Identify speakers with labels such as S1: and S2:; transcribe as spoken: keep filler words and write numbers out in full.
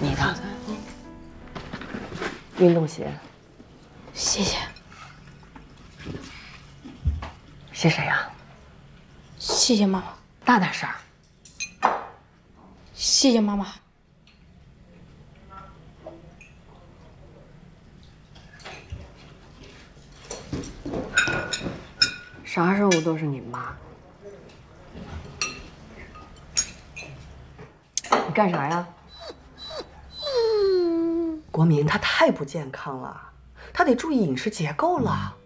S1: 你的运动鞋。
S2: 谢谢。
S1: 谢谁呀？
S2: 谢谢妈妈。
S1: 大点声儿。
S2: 谢谢妈妈。
S1: 啥时候都是你妈。你干啥呀？
S3: 国民他太不健康了，他得注意饮食结构了。